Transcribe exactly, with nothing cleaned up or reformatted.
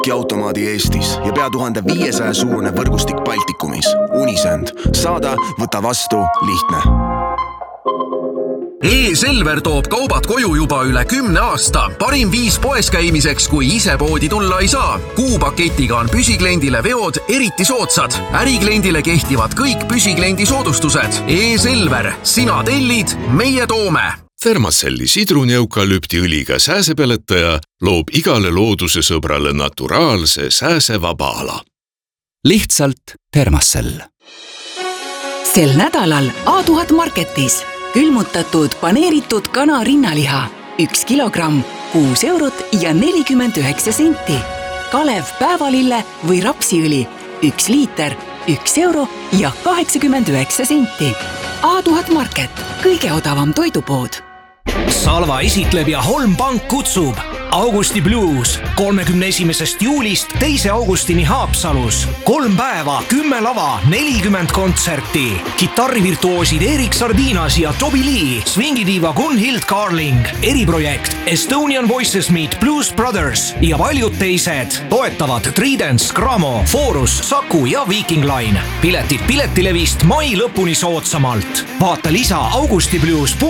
automaadi Eestis ja pea tuhande viiesaja suurune võrgustik Baltikumis. Unisend. Saada, võta vastu, lihtne. E-Selver toob kaubad koju juba üle kümne aasta. Parim viis poes käimiseks, kui ise poodi tulla ei saa. Kuupaketiga on püsikliendile veod eriti soodsad. Ärikliendile kehtivad kõik püsikliendi soodustused. E-Selver. Sina tellid, meie toome. Thermacelli sidruneukalüptiõliga sääsepeletaja loob igale looduse sõbrale naturaalse sääsevaba ala. Lihtsalt Thermacell. Sel nädalal A tuhat Marketis külmutatud paneeritud kana rinnaliha. Üks kilogramm, kuus eurot ja nelikümmend üheksa senti. Kalev päevalille või rapsiõli. Üks liiter, üks euro ja kaheksakümmend üheksa senti. A tuhat Market, kõige odavam toidupood. Salva esitleb ja Holm Pank kutsub Augusti Blues kolmekümne esimesest juulist teise augustini Haapsalus. Kolm päeva, kümme lava, nelikümmend kontserti. Kitarrivirtuoosid Erik Sardinas ja Toby Lee, swingidiiva Gunhild Carling, eriprojekt Estonian Voices Meet Blues Brothers ja paljud teised. Toetavad Tridents, Gramo, Forus, Saku ja Viking Line. Piletid piletilevist mai lõpuni soodsamalt. Vaata lisa augustiblues.